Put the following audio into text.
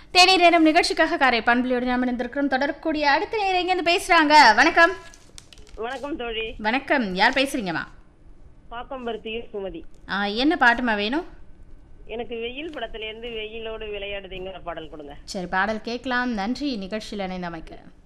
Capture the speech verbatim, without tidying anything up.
தேநீர் நேரம் நிகழ்ச்சிக்காக காரை பண்புலியோடு நாம் இணைந்திருக்கிறோம். தொடரக்கூடிய அடுத்த நேரம் எங்கேருந்து பேசுறாங்க? வணக்கம். வணக்கம் தோழி. வணக்கம். யார் பேசுறீங்கம்மா? பாக்கம்பருத்தியூர் சுமதி. ஆ, என்ன பாட்டுமா வேணும்? எனக்கு வெயில் படத்துல இருந்து வெயிலோடு விளையாடுதுங்கிற பாடல் கொடுங்க. சரி, பாடல் கேட்கலாம். நன்றி நிகழ்ச்சியில் இணைந்தமைக்கு.